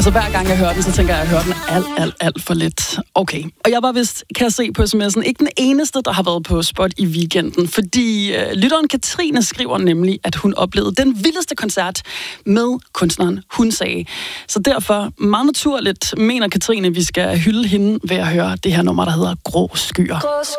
Altså hver gang jeg hører den, så tænker jeg, at jeg hører den alt for lidt. Okay, og jeg var vist, kan jeg se på sms'en, ikke den eneste, der har været på spot i weekenden, fordi lytteren Katrine skriver nemlig, at hun oplevede den vildeste koncert med kunstneren Hun Sagde. Så derfor, meget naturligt, mener Katrine, vi skal hylde hende ved at høre det her nummer, der hedder Grå Skyer.